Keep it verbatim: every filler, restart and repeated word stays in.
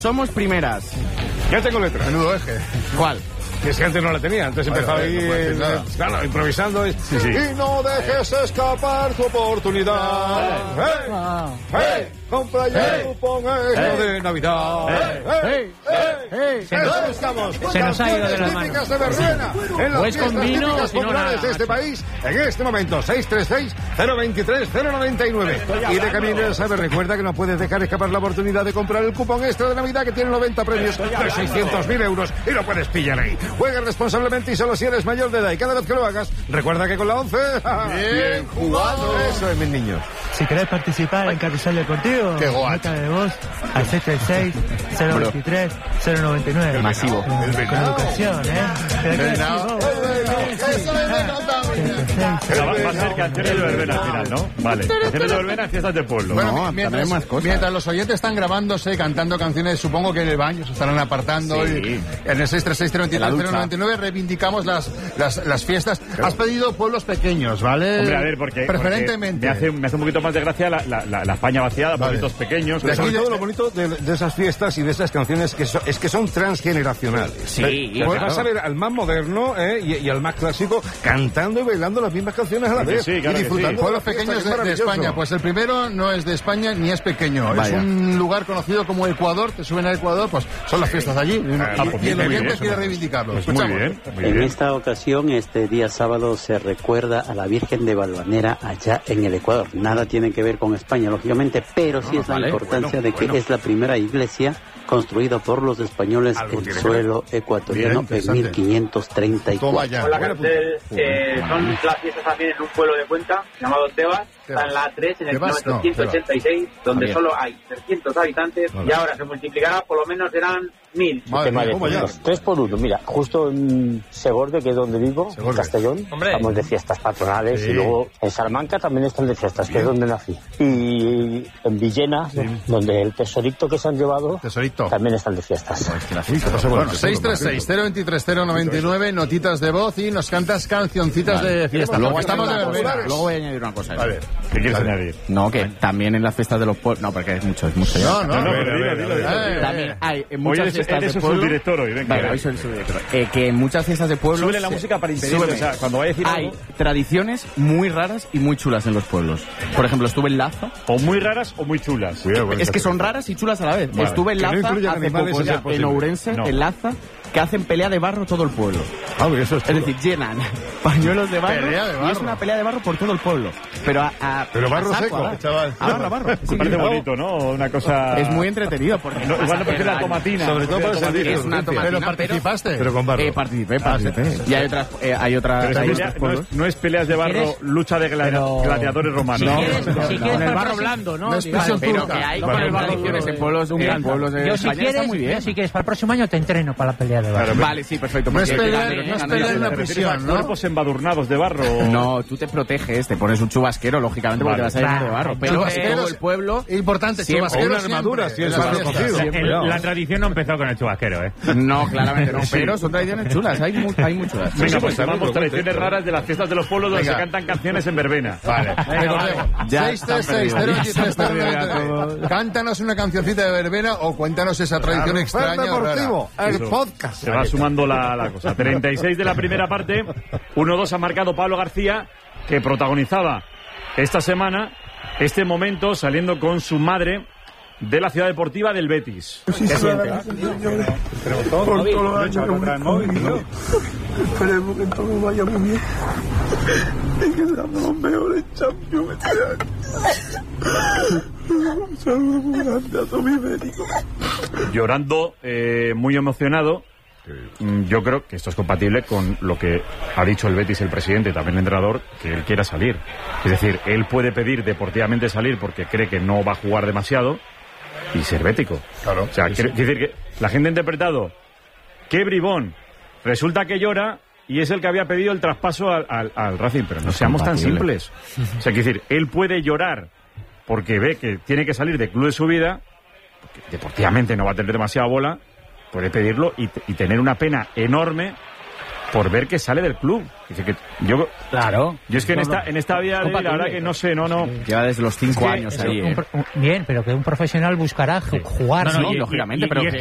Somos primeras. Ya tengo letra. Menudo eje. ¿Cuál? Que es que antes no la tenía, antes empezaba ahí, no puede eh, decir nada. claro, improvisando. Y, Sí, sí. y no dejes escapar tu oportunidad. ¡Hey! ¡Hey! Compra ya el cupón extra de Navidad. ¡Hey! ¡Hey! Se nos- buscamos se nos ha ido de las típicas manos. de verbena en las O es con fiestas vino, típicas o si no, populares nada, de este macho. país en este momento. seis tres seis, cero veintitrés, cero noventa y nueve. Y de camino ya sabes, recuerda que no puedes dejar escapar la oportunidad de comprar el cupón extra de Navidad que tiene noventa premios de seiscientos mil euros y lo puedes pillar ahí. Juega responsablemente y solo si eres mayor de edad. Y cada vez que lo hagas, recuerda que con la once... Bien jugado. Eso es, mis niños. Si querés participar en Carrusel Deportivo, Qué guacho. nota de voz al seis tres seis, cero veintitrés, cero noventa y nueve. Masivo. Con educación, ¿eh? Pero ¿qué Venao. decís vos? Eso es de nota, seis tres seis, Pero va, va a ser canciones de verbena al final, ¿no? Vale. Canciones de verbena, fiestas del pueblo. Bueno, No, mientras, también hay más cosas. mientras los oyentes están grabándose, cantando canciones, supongo que en el baño se estarán apartando. Sí. Y en el seis tres seis, cero veintitrés, En la cero ducha. noventa y nueve reivindicamos las, las, las fiestas. Has pedido pueblos pequeños, ¿vale? Hombre, a ver, porque, Preferentemente. porque me, hace, me hace un poquito más de gracia la, la, la, la España vaciada, Vale. pueblitos pequeños. Pero que sobre son- todo lo bonito de, de esas fiestas y de esas canciones que so- es que son transgeneracionales. Sí, Porque claro. vas a ver al más moderno eh, y, y al más clásico cantando y bailando las mismas canciones a la Que vez. sí, claro y que disfrutando sí. Pueblos de la fiesta, pequeños que es de, de maravilloso. España. Pues el primero no es de España ni es pequeño. Vaya. Es un lugar conocido como Ecuador. Te suben a Ecuador, pues son las fiestas allí. Y, Ah, pues y el muy oyente bien. quiere reivindicarlo. Pues muy Escuchamos. bien, muy En bien. esta ocasión, este día sábado, se recuerda a la Virgen de Valvanera allá en el Ecuador. Nada tiene que ver con España, lógicamente, pero sí es la vale, importancia bueno, de que bueno. es la primera iglesia construida por los españoles Algo en tiene que suelo Bien, ecuatoriano en interesante. mil quinientos treinta y Toma cuatro. ya. Hola, cartel. Eh, son las fiestas también en un pueblo de Cuenca llamado Tebas. Está en la A tres, en el Tebas, kilómetro no, ciento ochenta y seis, donde bien. solo hay trescientos habitantes. Vale. Y ahora se multiplicará, por lo menos serán mil. Madre mía, ¿cómo ya? Tres por uno, mira, justo en Segorbe, que es donde vivo, Segorbe. en Castellón, estamos de fiestas patronales, Sí. y luego en Salamanca también están de fiestas, que es donde nací. Y en Villena, donde el tesorito que se han llevado, Tesorito. también están de fiestas. Bueno, seis tres seis, cero veintitrés, cero noventa y nueve, notitas de voz y nos cantas cancioncitas de fiesta. Luego Estamos de añadir una verbena. cosa. Luego voy a añadir una cosa. A ver. ¿Qué quieres Vale. añadir? No, que también en las fiestas de los pueblos... No, porque es mucho, es mucho. No, no, No, no, a ver, pero a dilo, ver, dilo, a ver. dilo. Eh, También eh. hay en Hoy muchas eres, fiestas eres de un pueblo... subdirector hoy, venga. Venga, hoy soy el subdirector. Eh, que en muchas fiestas de pueblo... Súbele la se- música para impedirlo, súbeme. o sea, cuando vaya a decir Hay algo- tradiciones muy raras y muy chulas en los pueblos. Por ejemplo, estuve en Laza. O muy raras o muy chulas. Cuidado con Es esa que son cosa. raras y chulas a la vez. Vale. Estuve en Que no Laza incluyan hace animales, poco a ser ya, en posible. Ourense, No. en Laza, que hacen pelea de barro todo el pueblo. Ah, pero eso es Es chulo. decir, llenan pañuelos de barro, Pelea de y es barro. una pelea de barro por todo el pueblo. Pero a, a- Pero barro a saco, seco, a- chaval. A barro, a barro. Sí, Me parece no, bonito, ¿no? Una cosa... Es muy entretenido porque No, igual no hacer prefiero la daño. tomatina. Sobre todo para Prefiero la sentir Es una urgencia. tomatina, Pero participaste. Pero con barro. Eh, participé, participé. Y hay otras, eh, hay otras, Pero es hay pelea- otros no, pueblos. es, no es peleas de barro, ¿Quieres? lucha de gladi- Pero- gladiadores romanos. Si No, quieres, no, no. si no. quieres Con el para barro el blando, ¿no? No es presión Pero turca. que hay Vale, con el vale, tradiciones vale. en pueblos, en pueblos de Yo si España quieres, está muy bien. yo si quieres, para el próximo año te entreno para la pelea de barro. Vale, sí, perfecto. No es porque- pelear- porque- no es no, pelear no, en la no, ¿Te refieres a prisión, ¿no? cuerpos embadurnados de barro? No, tú te proteges, te pones un chubasquero, lógicamente, porque Vale. te vas a llenar de barro. Pero Chubasqueros- todo el pueblo... Importante, Siempre. chubasquero O una armadura, siempre, si es en las barro fiestas. cocido. Siempre. Cuidado. La tradición no empezó con el chubasquero, ¿eh? No, claramente no, pero son tradiciones chulas, hay, mu- hay muy chulas. Venga, Sí, pues pues, vamos algo, tradiciones cuente. raras de las fiestas de los pueblos donde Venga. se cantan canciones en verbena. Vale, recordemos. Ya seis tres seis, cero veintitrés, cero noventa y nueve. Cántanos una cancioncita de verbena o cuéntanos esa tradición extraña o rara. Deportivo, el Eso. podcast. Se va sumando la, la cosa. treinta y seis de la primera parte. uno dos ha marcado Pablo García, que protagonizaba esta semana este momento saliendo con su madre de la ciudad deportiva del Betis. ¿Qué sientes? Esperemos que todo vaya muy bien y que seamos los mejores champions este año. Un saludo muy grande a todos mis médicos. Llorando, eh, muy emocionado. Mm, Yo creo que esto es compatible con lo que ha dicho el Betis, el presidente, también el entrenador, que él quiera salir. Es decir, él puede pedir deportivamente salir porque cree que no va a jugar demasiado y ser bético. Claro. O sea, Sí, quiere sí. quiere decir que la gente ha interpretado qué bribón. Resulta que llora y es el que había pedido el traspaso al, al- al Racing, pero no Es seamos tan compatible. simples. O sea, quiere decir, él puede llorar porque ve que tiene que salir del club de su vida, porque deportivamente no va a tener demasiada bola, puede pedirlo y, y tener una pena enorme por ver que sale del club. Dice que yo, claro. Yo es que en No, esta, no. en esta vida de la verdad que no sé, no, no. Lleva desde los cinco Es que- años es ahí. Un eh. pro- un- bien, pero que un profesional buscará ju- jugar. No, no, ¿no? y- lógicamente, y- pero y es que